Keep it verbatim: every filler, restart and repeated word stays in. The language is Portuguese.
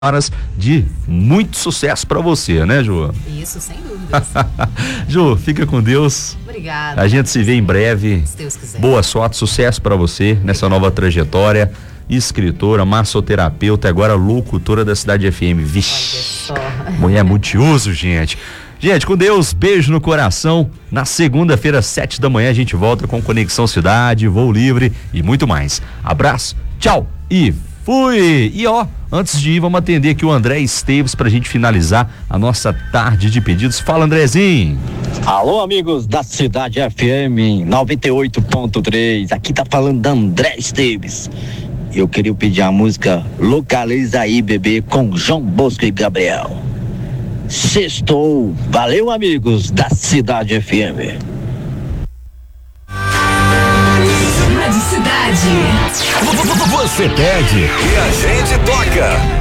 horas de muito sucesso pra você, né, Ju? Isso, sem dúvidas. Ju, fica com Deus. Obrigada. A gente se vê em breve. Se Deus quiser. Boa sorte, sucesso pra você nessa nova trajetória. Escritora, massoterapeuta, agora locutora da Cidade F M. Vixe, Olha só. mulher multiuso, gente. Gente, com Deus, beijo no coração. Na segunda-feira, sete da manhã, a gente volta com Conexão Cidade, Voo Livre e muito mais. Abraço, tchau e fui! E ó, antes de ir, vamos atender aqui o André Esteves pra gente finalizar a nossa tarde de pedidos. Fala, Andrezinho! Alô, amigos da Cidade F M noventa e oito ponto três, aqui tá falando da André Esteves. Eu queria pedir a música Localiza Aí, Bebê, com João Bosco e Gabriel. Sextou. Valeu, amigos da Cidade F M. Rádio Cidade. Você pede e a gente toca.